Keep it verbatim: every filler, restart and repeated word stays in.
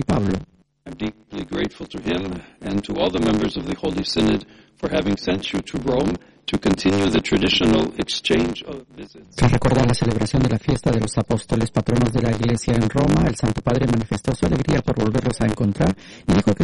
Rey Pablo. I'm deeply grateful to him and to all the members of the Holy Synod for having sent you to Rome to continue the traditional exchange of visits. Tras recordar la celebración de la fiesta de los apóstoles patronos de la Iglesia en Roma, el Santo Padre manifestó su alegría por volverlos a encontrar y dijo que